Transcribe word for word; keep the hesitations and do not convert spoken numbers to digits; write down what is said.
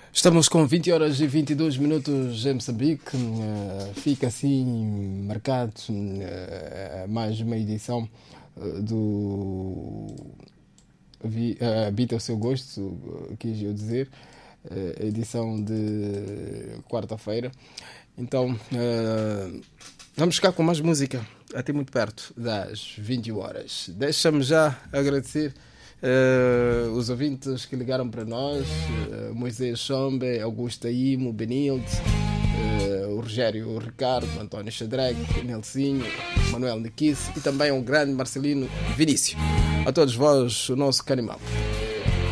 Estamos com vinte horas e vinte e dois minutos em Moçambique. Uh, fica assim marcado uh, mais uma edição uh, do Vi, uh, Habita o Seu Gosto, uh, quis eu dizer, uh, edição de quarta-feira. Então, uh, vamos ficar com mais música até muito perto das vinte horas. Deixa-me já agradecer Uh, os ouvintes que ligaram para nós, uh, Moisés Chombe, Augusto Aimo, Benilde, uh, o Rogério o Ricardo, António Xadreg, Nelsinho, Manuel Niquice e também o grande Marcelino Vinícius. A todos vós, o nosso canimão.